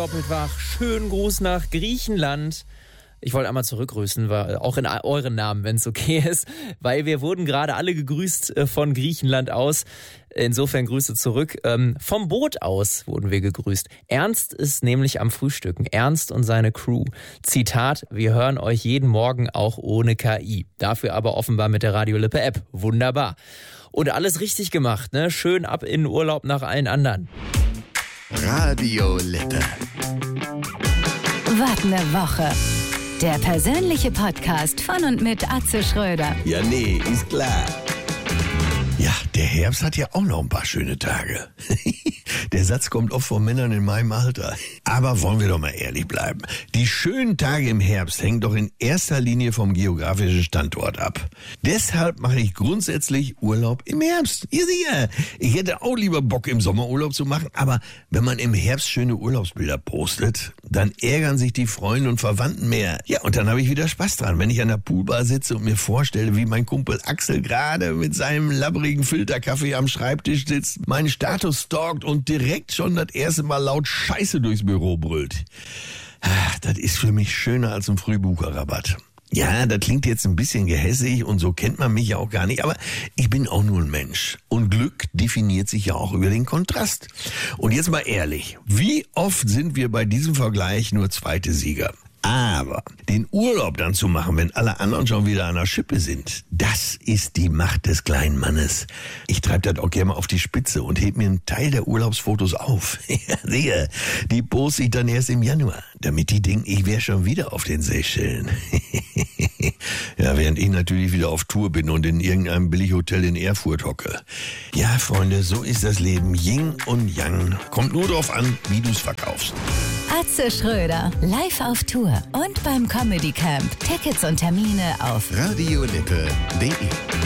Doppelt wach, schönen Gruß nach Griechenland. Ich wollte einmal zurückgrüßen, auch in euren Namen, wenn es okay ist, weil wir wurden gerade alle gegrüßt von Griechenland aus. Insofern Grüße zurück. Vom Boot aus wurden wir gegrüßt. Ernst ist nämlich am Frühstücken. Ernst und seine Crew. Zitat, wir hören euch jeden Morgen auch ohne KI. Dafür aber offenbar mit der Radio Lippe App. Wunderbar. Und alles richtig gemacht, ne? Schön ab in den Urlaub nach allen anderen. Radio Lippe. Wart eine Woche. Der persönliche Podcast von und mit Atze Schröder. Ja, nee, ist klar. Ja, der Herbst hat ja auch noch ein paar schöne Tage. Der Satz kommt oft von Männern in meinem Alter. Aber wollen wir doch mal ehrlich bleiben. Die schönen Tage im Herbst hängen doch in erster Linie vom geografischen Standort ab. Deshalb mache ich grundsätzlich Urlaub im Herbst. Ihr seht, ich hätte auch lieber Bock im Sommer Urlaub zu machen, aber wenn man im Herbst schöne Urlaubsbilder postet, dann ärgern sich die Freunde und Verwandten mehr. Ja, und dann habe ich wieder Spaß dran, wenn ich an der Poolbar sitze und mir vorstelle, wie mein Kumpel Axel gerade mit seinem labbrigen Filterkaffee am Schreibtisch sitzt, meinen Status stalkt und direkt schon das erste Mal laut Scheiße durchs Büro brüllt. Das ist für mich schöner als ein Frühbucherrabatt. Ja, das klingt jetzt ein bisschen gehässig und so kennt man mich ja auch gar nicht, aber ich bin auch nur ein Mensch. Und Glück definiert sich ja auch über den Kontrast. Und jetzt mal ehrlich, wie oft sind wir bei diesem Vergleich nur zweite Sieger? Aber den Urlaub dann zu machen, wenn alle anderen schon wieder an der Schippe sind, das ist die Macht des kleinen Mannes. Ich treibe das auch gerne mal auf die Spitze und heb mir einen Teil der Urlaubsfotos auf. Ja, die poste ich dann erst im Januar, damit die denken, ich wäre schon wieder auf den Seychellen. Ja, während ich natürlich wieder auf Tour bin und in irgendeinem Billighotel in Erfurt hocke. Ja, Freunde, so ist das Leben. Yin und Yang. Kommt nur drauf an, wie du's verkaufst. Atze Schröder, live auf Tour und beim Comedy Camp. Tickets und Termine auf radiolippe.de